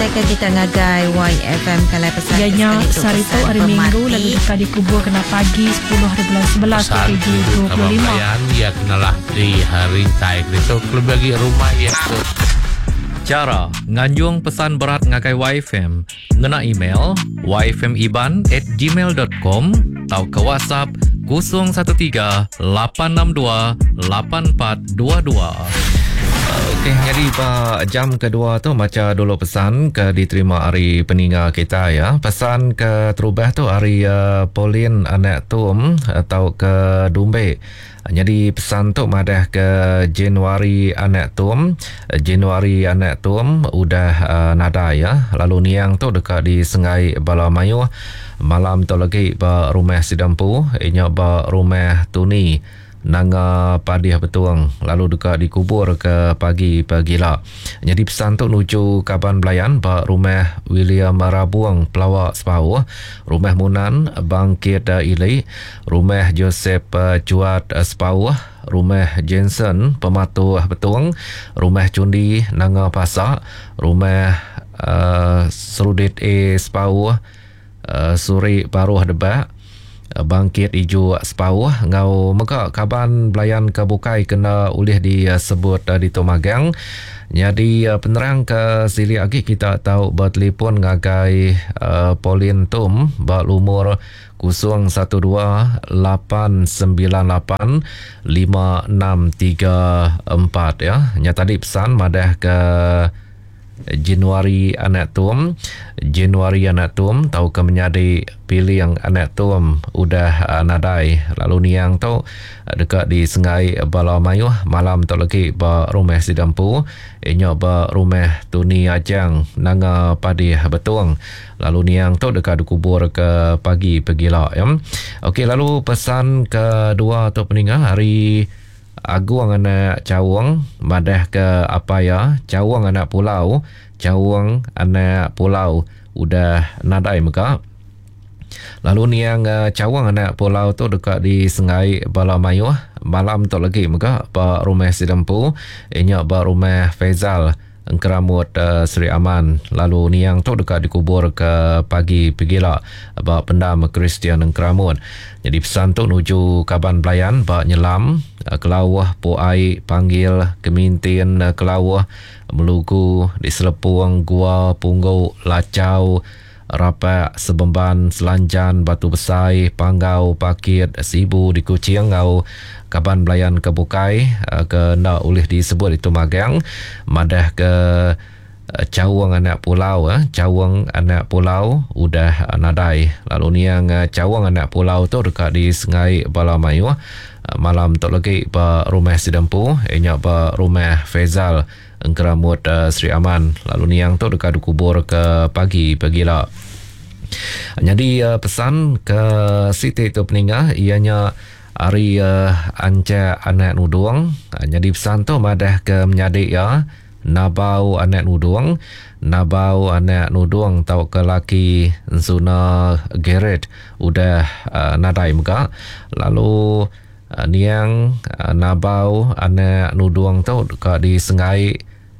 Tekan kita ngagai YFM Kalai pesan Ianya Sarito hari Minggu lalu dekat dikubur kena pagi 10 hari bulan 11 ke 7.25. Ya kenalah di hari taik itu lebih bagi rumah ya. Cara nganjung pesan berat ngagai YFM ngena email yfmiban@gmail.com atau ke WhatsApp 013-862-8422. Okey, jadi Pak jam kedua tu macam dulu pesan ke diterima hari peninggal kita ya. Pesan ke terubah tu hari Pauline anak Tum atau ke Dumbe. Jadi pesan tu madah ke Januari anak Tum. Januari anak Tum udah nada ya. Lalu niang tu dekat di Sengai Balamayu. Malam tu lagi ba rumah Sidampu, inya ba rumah Tuni. Nanga Padiah Betuang lalu dekat dikubur ke pagi lah. Jadi pesan tu nuju Kaban Belayan ba rumah William Marabuang Pelawak Sepau, rumah Munan Bangkit Ilai, rumah Joseph Cuat Sepau, rumah Jensen Pematuh Betuang, rumah Cundi Nanga Pasak, rumah Serudit A Sepau, Suri Paruh Debak, Bangkit Ijo Sepau ngau maka Kaban Belayan ke Bukai kena ulih disebut di Tomagang. Jadi penerang ke sili lagi kita tahu bertelefon ngagai Pauline Tum bak umur 012-898-5634 ya. Nya tadi pesan madah ke Januari anak Tum. Januari anak Tum tahu ke menyadi pilih yang anak Tum udah nadai. Lalu niang tu dekat di Sengai Balamayu malam tu lagi ba rumah Sidampu, inya ba rumah Tuni Ajang Nanga Padiah Betuang. Lalu niang tu dekat dikubur ke pagi lah ya. Okey, lalu pesan kedua tu peninggal hari Aguang anak Cawang madah ke apa ya, Cawang anak Pulau, Cawang anak Pulau udah nadai muka. Lalu niang Cawang anak Pulau tu dekat di Sengai Balamayu malam tu lagi muka ba rumah Sidampu, inya ba rumah Faizal Engkeramut Seri Aman. Lalu niang tu dekat dikubur ke pagi lah ba pendam Kristian Engkeramut. Jadi pesan tu nuju Kaban Belayan ba nyelam Kelawah Puai panggil Kemintin Kelawah Melugu di Selepung Gua Punggau Lacau Rapak Sebemban Selanjan Batu Besai Panggau Pakit Sibu di Kuching ngau Kaban Belayan ke Bukai ke nak ulih disebut itu Magang madah ke Cawang anak Pulau Cawang anak Pulau udah nadai. Lalu niang Cawang anak Pulau tu dekat di Sengai Balamayu malam tu lagi ba rumah Sidampu, inya ba rumah Faizal Engkeramut Seri Aman. Lalu niang tu dekat dikubur ke pagi lah. Jadi pesan ke Siti tu peninggal ianya hari Anca anak Nuduang. Jadi pesan tu madah ke menyadik ya Nabau anak Nuduang, Nabau anak Nuduang tau ke laki Zuna Gerrit udah nadai muka. Lalu niang Nabau anak Nuduang tau dekat di Sengai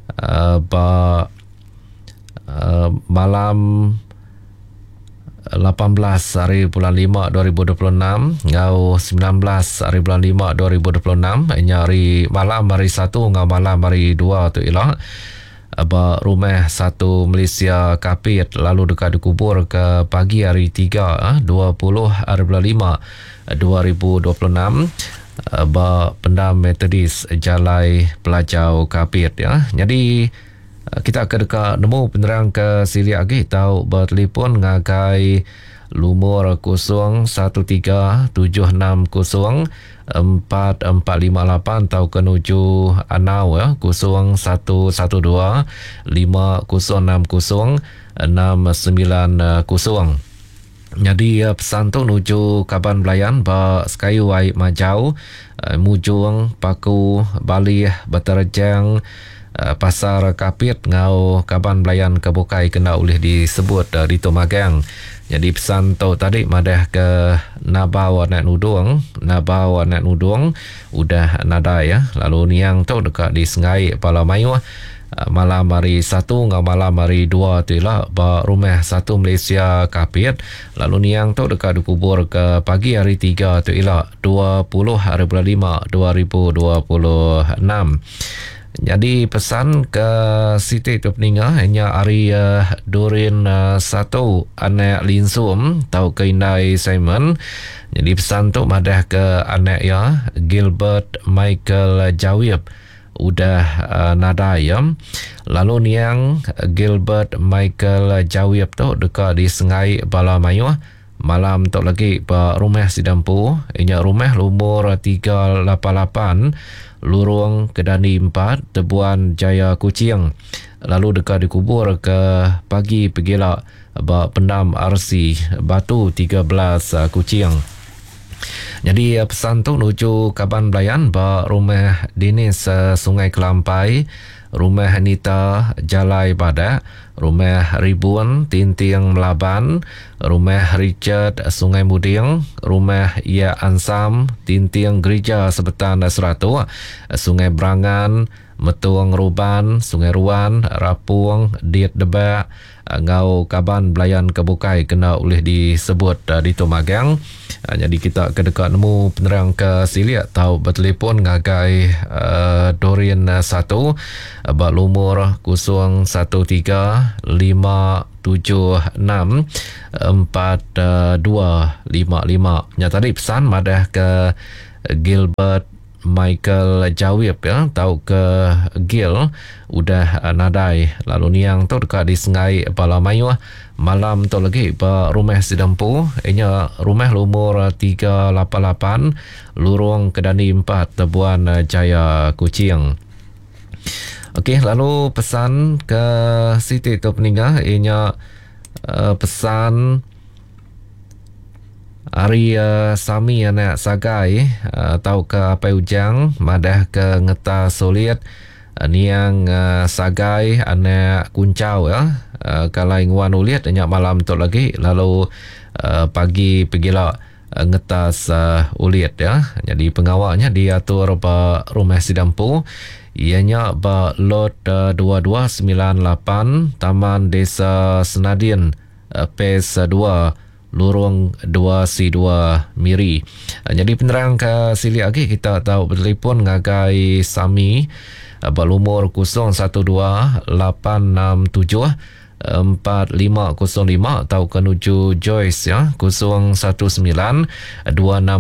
ba malam 18 hari bulan 5 2026 ngau 19 hari bulan 5 2026 hari malam hari 1 ngau malam hari 2 tu ilah ba rumah satu Malaysia Kapit. Lalu dekat dikubur ke pagi hari 3 20 hari bulan 5 2026 ba pendam Metodis Jalai Pelajau Kapit ya. Jadi kita akan dekat nemu penerang ke sili lagi tahu bertelefon ngagai lumur 0137604 4458 tahu ke nuju Anau ya 0112506069. Jadi pesan tu nuju Kaban Belayan ba Sekayu Wai Majau Mujung Paku Bali Batarjang Pasar Kapit ngau Kaban Belayan ke Bukai kena ulih disebut di Tomagang. Jadi pesan tu tadi madah ke Nabau anak Nuduang, Nabau anak Nuduang udah nada ya. Lalu niang tu dekat di Sengai Balamayu malam hari 1 dengan malam hari 2 tu lah ba rumah 1 Malaysia Kapit. Lalu niang tu dekat dikubur ke pagi hari 3 tu ialah 20 hari bulan 5 2026. Jadi pesan ke Siti tu peningah hanya hari Durin 1 anak Linsum tau ke Indai Simon. Jadi pesan tu madah ke anak ya Gilbert Michael Jawib udah nadai ya. Lalu niang Gilbert Michael Jawib tu dekat di Sengai Bala Mayuh. Malam tu lagi pa rumah Sidampu, inya rumah lumur 388 Lurung Kedani 4 Tebuan Jaya Kuching. Lalu dekat dikubur ke pagi pegila ba Pendam RC Batu 13 Kuching. Jadi pesan tu nuju Kaban Belayan ba rumah Dinis Sungai Kelampai, rumah Anita Jalai Badak, rumah Ribun Tinting Melaban, rumah Richard Sungai Muding, rumah Ya Ansam Tinting Gereja Sebetan Seratu, Sungai Berangan, Metuang Ruban, Sungai Ruan, Rapung, Diet Debak, Ngau Kaban Belayan Kebukai kena oleh disebut di Tumagang. Jadi kita kedekat nemu penerang ke Siliak tahu bertelefon ngagai Dorian 1 bak lumur 013 576 4255. Nya tadi pesan madah ke Gilbert Michael Jawib ya, tahu ke Gil udah nadai. Lalu niang tu dekat di Sengai Bala Mayuh. Malam tu lagi ba rumah Sidampu, inya rumah lumur 388 Lurung Kedani 4 Tebuan Jaya Kuching. Okey, lalu pesan ke Siti tu peningah inya pesan Hari Sami anak Sagai tahu ke apa ujang madah ke ngeta solit niang Sagai anak Kuncau ya kalai nguan uliat banyak malam tu lagi. Lalu pagi pergilah ngetas uliat ya. Jadi pengawalnya diatur ba rumah Sidampu ianya ba lot 2298 Taman Desa Senadin PES 2 Lurung 2C2 Miri. Jadi penerang ke sili lagi kita tahu bertelefon ngagai Sami berumur 012 867 4505 atau kenuju Joyce ya 019 260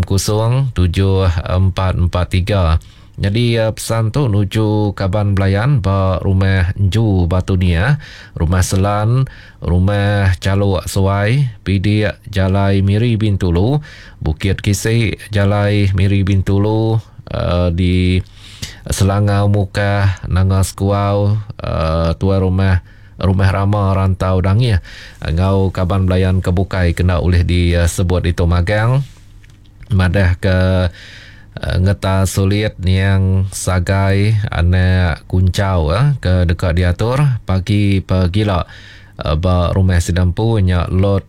7443. Jadi pesan tu nuju Kaban Belayan ba rumah Ju Batunia, rumah Selan, rumah Calo Suai, PD Jalai Miri Bintulu, Bukit Kisih Jalai Miri Bintulu, di Selangau Muka Nangas Kuau, tua rumah Rama Rantau Dangi. Ngau Kaban Belayan Kebukai kena oleh disebut itu magang madah ke ngeta sulit niang Sagai anak Kuncau ke dekat diatur pagi pergila ba rumah Sidampu nya lot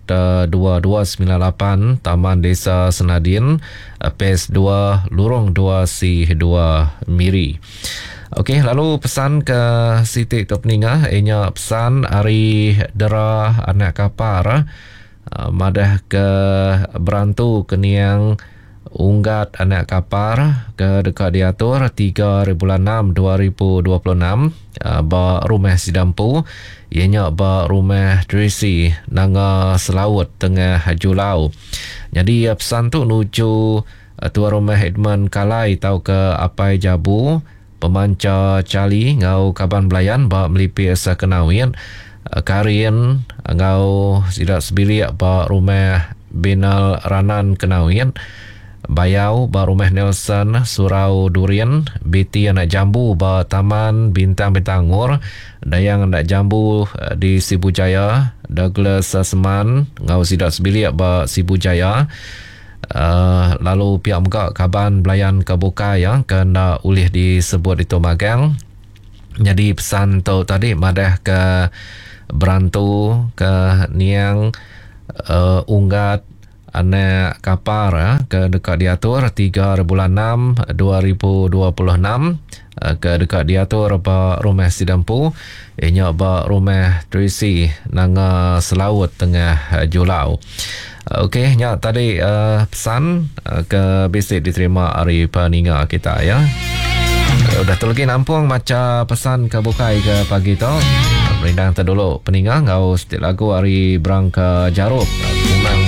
2298 Taman Desa Senadin PES 2 Lurung 2C2 Miri. Okey, lalu pesan ke Siti Topninga inya pesan hari Dera anak Kapar madah ke berantu keniang Unggat anak Kapar ke dekat diatur 3 bulan 6 2026 ba rumah Sidampu ianya ba rumah Tracy Nanga Selawut Tengah Julau. Jadi pesan tu nuju tua rumah Edmund Kalai tahu ke Apai Jabu pemanca Cali ngau Kaban Belayan ba melipis kenawin Karin ngau sidak sebilik ba rumah Binal Ranan kenawin Bayau ba rumah Nelson Surau Durian, Biti anak Jambu ba Taman Bintang Bintangur, Dayang anak Jambu di Sibujaya, Douglas Seman ngau sidak sebilik ba Sibujaya. Lalu pihak muka Kaban Belayan Kebuka yang kena ulih disebut itu magang. Jadi pesan tu tadi madah ke berantu ke niang Unggat anak Kapar ke dekat diatur 3 bulan 6 2026 ke dekat dia tu apa rumah Sidampu inya ba rumah Tracy nang Selaut tengah Julau. Okey, nya tadi pesan ke bisik diterima hari peninga kita ya. Udah tu lagi nampung macam pesan ke bukai ke pagi tu. Merindang terdulu peninga ngau setiap lagu hari berang ke Jarup. Memang